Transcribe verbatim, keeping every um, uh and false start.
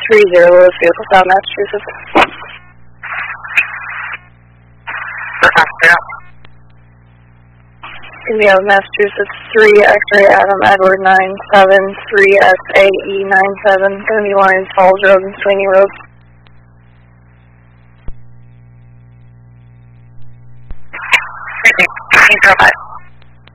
three zero, Lewis, vehicle south, Massachusetts. We have Massachusetts three, X-ray Adam Edward nine seven, three S A E nine seven, going to be Lions Falls Road and Sweeney Road. Thank you, five.